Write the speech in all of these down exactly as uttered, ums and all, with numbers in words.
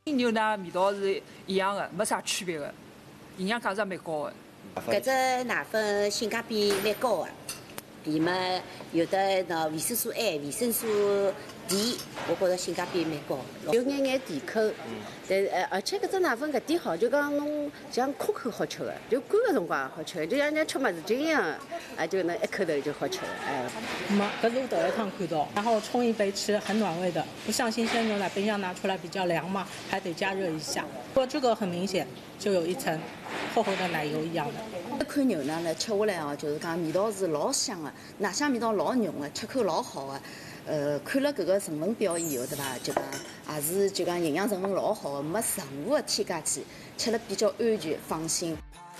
牛奶味道是一样的，没啥区别的，营养价值也蛮高的。 搿只奶粉性价比蛮高的，里面有的那维生素 A、维生素 D， 我觉着性价比蛮高，有眼眼甜口，但呃而且搿只奶粉搿点好，就讲侬像可口好吃的，就干个辰光也好吃，就像人家吃么子精一样，啊就能一口头就好吃了，哎。 没，搿是我头一趟看到，然后冲一杯吃，很暖胃的，不像新鲜牛奶冰箱拿出来比较凉嘛，还得加热一下。不过这个很明显，就有一层厚厚的奶油一样的。 这款牛奶呢，吃下来哦，就是讲味道是老香的，奶香味道老浓的，吃口老好的。呃，看了搿个成分表以后，对伐？就讲也是就讲营养成分老好的，没任何的添加剂，吃了比较安全放心。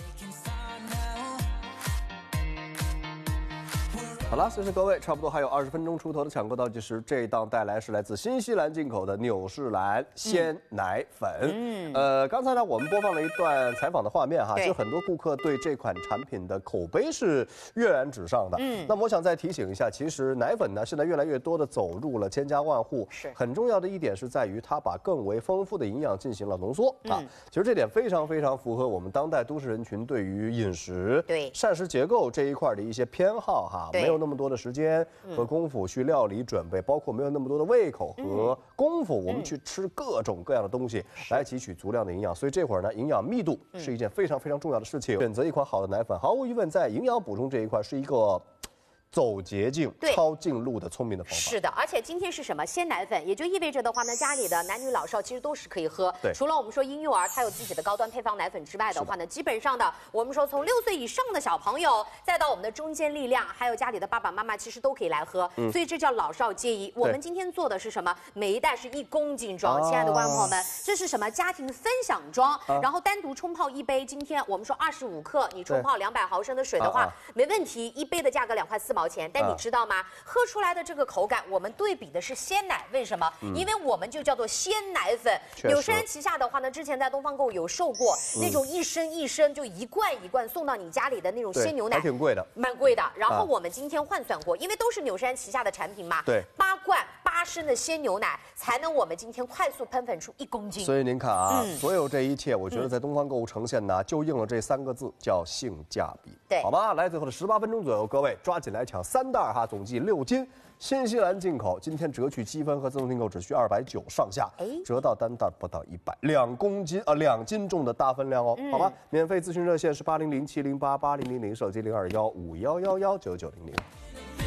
好了，随时各位差不多还有二十分钟出头的抢购倒计时，这一档带来是来自新西兰进口的纽士兰鲜奶粉。嗯，呃，刚才呢我们播放了一段采访的画面哈，就很多顾客对这款产品的口碑是跃然纸上的。嗯，那么我想再提醒一下，其实奶粉呢现在越来越多的走入了千家万户，是很重要的一点是在于它把更为丰富的营养进行了浓缩啊。嗯、其实这点非常非常符合我们当代都市人群对于饮食、对膳食结构这一块的一些偏好哈，没有那么多的时间和功夫去料理准备，包括没有那么多的胃口和功夫，我们去吃各种各样的东西来汲取足量的营养。所以这会儿呢，营养密度是一件非常非常重要的事情。选择一款好的奶粉，毫无疑问在营养补充这一块是一个走捷径、抄近路的聪明的方法。 是的，而且今天是什么鲜奶粉，也就意味着的话呢，家里的男女老少其实都是可以喝。对，除了我们说婴幼儿它有自己的高端配方奶粉之外的话呢，基本上的我们说从六岁以上的小朋友，再到我们的中坚力量，还有家里的爸爸妈妈，其实都可以来喝。嗯、所以这叫老少皆宜。我们今天做的是什么？每一袋是一公斤装，亲爱的观众朋友们，这是什么？家庭分享装，啊、然后单独冲泡一杯。今天我们说二十五克，你冲泡两百毫升的水的话，啊、没问题，一杯的价格两块四毛。但你知道吗？喝出来的这个口感，我们对比的是鲜奶，为什么？嗯、因为我们就叫做鲜奶粉。纽士兰旗下的话呢，之前在东方购物有售过、嗯、那种一升一升就一罐一罐送到你家里的那种鲜牛奶， 还挺贵的， 蛮贵的。然后我们今天换算过，因为都是纽士兰旗下的产品嘛，对，八罐八升的鲜牛奶才能我们今天快速喷粉出一公斤。 所以您看啊，嗯、所有这一切，我觉得在东方购物呈现呢，就应了这三个字，叫性价比。对，好吧，来最后的十八分钟左右，各位抓紧来抢三袋哈，总计六斤，新西兰进口，今天折去积分和自动订购只需二百九上下，折到单袋不到一百，两公斤呃两斤重的大分量哦，嗯、好吧，免费咨询热线是八零零七零八八零零零，手机零二幺五幺幺幺九九零零。